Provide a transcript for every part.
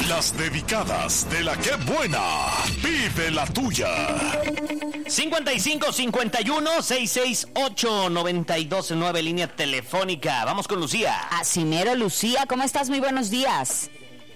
las dedicadas de la que buena. Vive la tuya. 55 51 668 929, línea telefónica. Vamos con Lucía. Así mero, Lucía, ¿cómo estás? Muy buenos días.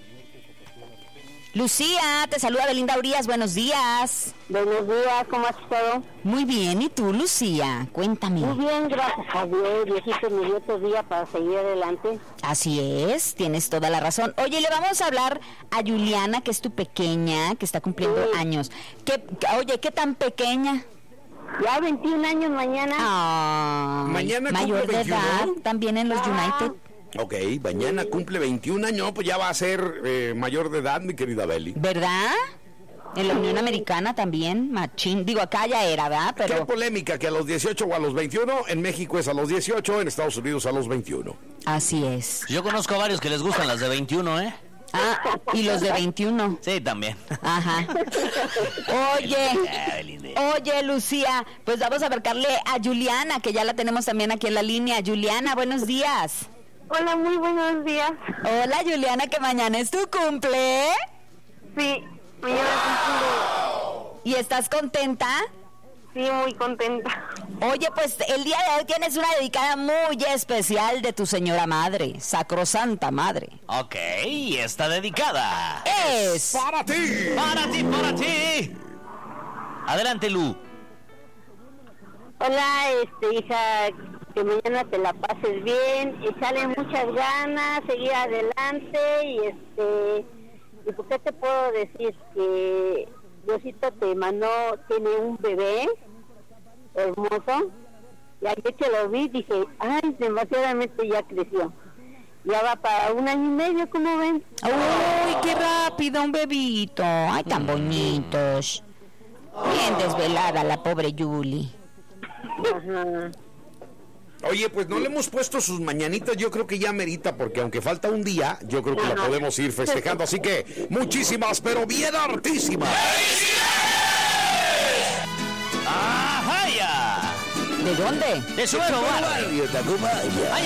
Lucía, te saluda Belinda Urías, buenos días. Buenos días, ¿cómo has estado? Muy bien, ¿y tú, Lucía? Cuéntame. Muy bien, gracias a Dios. Diosito me dio otro día para seguir adelante. Así es, tienes toda la razón. Oye, le vamos a hablar a Juliana, que es tu pequeña, que está cumpliendo años. Oye, ¿qué tan pequeña? Ya 21 años mañana. Ah, Mañana mayor cumple de 21. edad, también en los United. Ok, mañana cumple 21 años, pues ya va a ser mayor de edad, mi querida Beli. ¿Verdad? En la Unión Americana también, machín. Digo, acá ya era, ¿verdad? Qué Pero polémica que a los 18 o a los 21, en México es a los 18, en Estados Unidos a los 21. así es. Yo conozco a varios que les gustan las de 21, ¿eh? Ah, y los de 21. Sí, también. Ajá. Oye, Lucía, pues vamos a marcarle a Juliana, que ya la tenemos también aquí en la línea. Juliana, buenos días. Hola, muy buenos días. Hola, Juliana, que mañana es tu cumple. Sí, mañana ¿Y estás contenta? sí, muy contenta. Oye, pues el día de hoy tienes una dedicada muy especial de tu señora madre, sacrosanta madre. Ok, está dedicada. Es ¡Para ti! Para ti, para ti. Adelante, Lu. Hola, hija, que mañana te la pases bien, echarle muchas ganas, seguir adelante y ¿por qué te puedo decir? Que Diosito te mandó, tiene un bebé hermoso, y ayer que lo vi dije, ay, demasiadamente ya creció. Ya va para 1 año y medio, ¿cómo ven? ¡Uy, qué rápido, un bebito! ¡Ay, tan bonitos! Bien desvelada la pobre Julie. Ajá. Oye, pues no le hemos puesto sus mañanitas, yo creo que ya merita, porque aunque falta un día, yo creo que la podemos ir festejando. Así que, muchísimas, pero bien hartísimas. ¡Ajá, ya! ¿De dónde? De Suero Bar. Ay, Tacubaya.